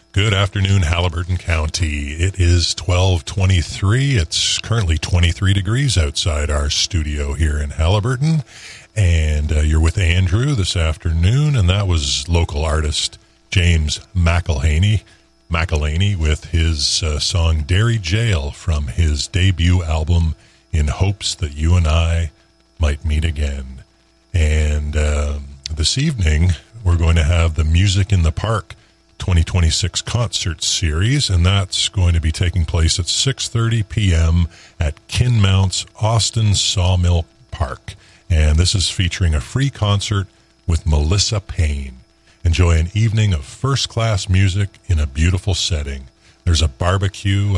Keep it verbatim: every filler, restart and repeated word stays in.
Good afternoon, Haliburton County. It is twelve twenty-three. It's currently twenty-three degrees outside our studio here in Haliburton. And uh, you're with Andrew this afternoon, and that was local artist James McElhaney, McElhaney with his uh, song Derry Jail from his debut album In Hopes That You and I Might Meet Again. And uh, this evening, we're going to have the Music in the Park twenty twenty-six concert series, and that's going to be taking place at six thirty p.m. at Kinmount's Austin Sawmill Park. And this is featuring a free concert with Melissa Payne. Enjoy an evening of first-class music in a beautiful setting. There's a barbecue